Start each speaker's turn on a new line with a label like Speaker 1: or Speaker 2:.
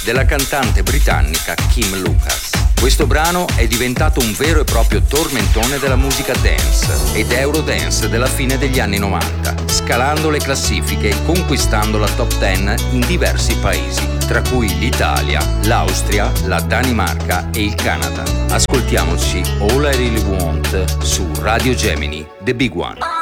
Speaker 1: della cantante britannica Kim Lucas. Questo brano è diventato un vero e proprio tormentone della musica dance ed eurodance della fine degli anni 90, scalando le classifiche e conquistando la top 10 in diversi paesi, tra cui l'Italia, l'Austria, la Danimarca e il Canada. Ascoltiamoci All I Really Want su Radio Gemini, The Big One.